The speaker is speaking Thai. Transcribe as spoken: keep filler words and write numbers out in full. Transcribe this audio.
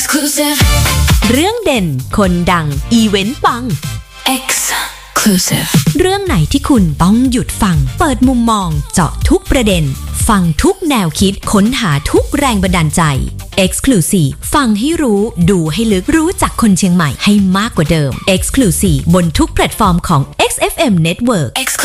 Exclusive เรื่องเด่นคนดังอีเวนต์ปัง Exclusive เรื่องไหนที่คุณต้องหยุดฟังเปิดมุมมองเจาะทุกประเด็นฟังทุกแนวคิดค้นหาทุกแรงบันดาลใจ Exclusive ฟังให้รู้ดูให้ลึกรู้จักคนเชียงใหม่ให้มากกว่าเดิม Exclusive บนทุกแพลตฟอร์มของ เอ็กซ์ เอฟ เอ็ม Network